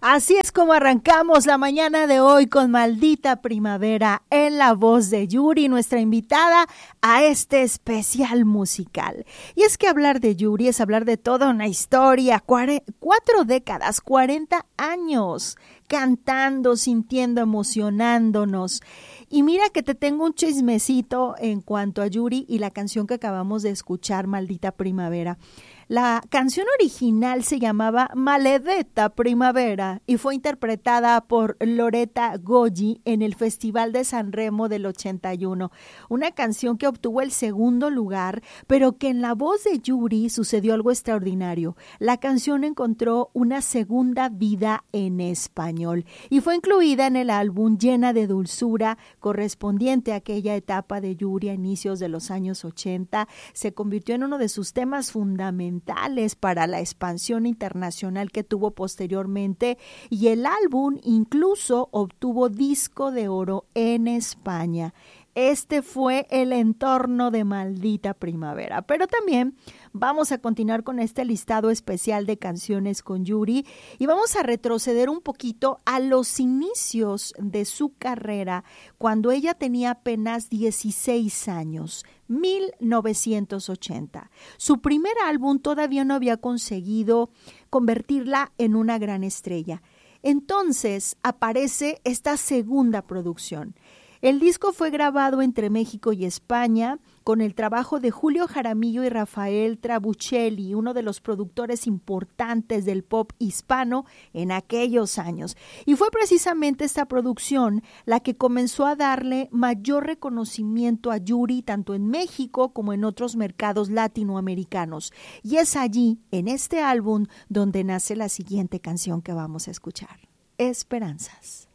Así es como arrancamos la mañana de hoy con Maldita Primavera en la voz de Yuri, nuestra invitada a este especial musical. Y es que hablar de Yuri es hablar de toda una historia, 4 décadas, 40 años, cantando, sintiendo, emocionándonos. Y mira que te tengo un chismecito en cuanto a Yuri y la canción que acabamos de escuchar, Maldita Primavera. La canción original se llamaba Maledetta Primavera y fue interpretada por Loretta Goggi en el Festival de San Remo del 81. Una canción que obtuvo el segundo lugar, pero que en la voz de Yuri sucedió algo extraordinario. La canción encontró una segunda vida en español y fue incluida en el álbum Llena de Dulzura, correspondiente a aquella etapa de Yuri a inicios de los años 80. Se convirtió en uno de sus temas fundamentales para la expansión internacional que tuvo posteriormente, y el álbum incluso obtuvo disco de oro en España. Este fue el entorno de Maldita Primavera, pero también vamos a continuar con este listado especial de canciones con Yuri y vamos a retroceder un poquito a los inicios de su carrera cuando ella tenía apenas 16 años, 1980. Su primer álbum todavía no había conseguido convertirla en una gran estrella. Entonces aparece esta segunda producción. El disco fue grabado entre México y España con el trabajo de Julio Jaramillo y Rafael Trabuccelli, uno de los productores importantes del pop hispano en aquellos años. Y fue precisamente esta producción la que comenzó a darle mayor reconocimiento a Yuri tanto en México como en otros mercados latinoamericanos. Y es allí, en este álbum, donde nace la siguiente canción que vamos a escuchar, Esperanzas.